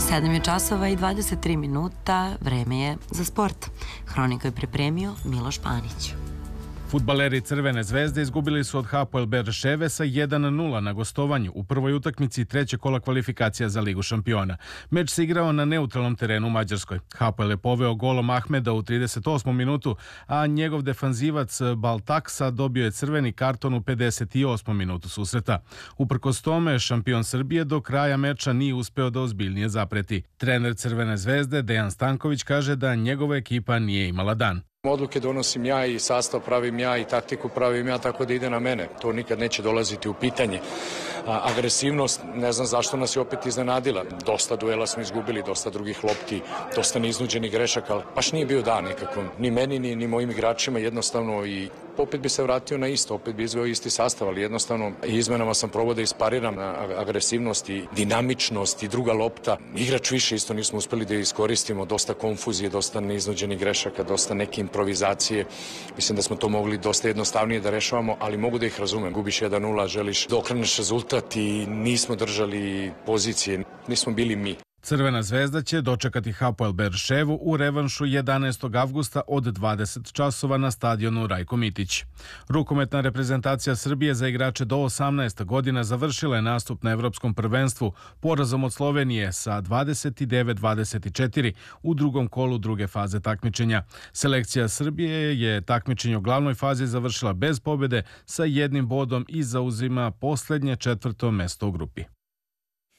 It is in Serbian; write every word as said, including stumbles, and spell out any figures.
sedam je časova i dvadeset tri minuta, vreme je za sport. Hroniku je pripremio Miloš Panić. Fudbaleri Crvene zvezde izgubili su od Hapoel Berševe sa jedan nula na gostovanju u prvoj utakmici trećeg kola kvalifikacija za Ligu šampiona. Meč se igrao na neutralnom terenu u Mađarskoj. Hapoel je poveo golom Ahmeda u trideset osmom minutu, a njegov defanzivac Baltaksa dobio je crveni karton u pedeset osmom minutu susreta. Uprkos tome, šampion Srbije do kraja meča nije uspeo da ozbiljnije zapreti. Trener Crvene zvezde Dejan Stanković kaže da njegova ekipa nije imala dan. Odluke donosim ja i sastav pravim ja i taktiku pravim ja, tako da ide na mene. To nikad neće dolaziti u pitanje. A, agresivnost, ne znam zašto nas je opet iznenadila. Dosta duela smo izgubili, dosta drugih lopti, dosta neiznuđenih grešaka, ali baš nije bio dan nekako. Ni meni, ni, ni mojim igračima jednostavno i opet bi se vratio na isto, opet bi izveo isti sastav, ali jednostavno izmenama sam probao da ispariram na agresivnost i dinamičnost i druga lopta. Igrač više isto nismo uspeli da iskoristimo, dosta konfuzije, dosta neiznuđenih grešaka, dosta neke improvizacije. Mislim da smo to mogli dosta jednostavnije da rešavamo, ali mogu da ih razumem. Gubiš jedan nula, želiš da okreneš rezultat i nismo držali pozicije, nismo bili mi. Crvena zvezda će dočekati Hapoel Berševu u revanšu jedanaestog avgusta od dvadeset časova na stadionu Rajko Mitić. Rukometna reprezentacija Srbije za igrače do osamnaest godina završila je nastup na Evropskom prvenstvu porazom od Slovenije sa dvadeset devet dvadeset četiri u drugom kolu druge faze takmičenja. Selekcija Srbije je takmičenje u glavnoj fazi završila bez pobjede sa jednim bodom i zauzima poslednje četvrto mesto u grupi.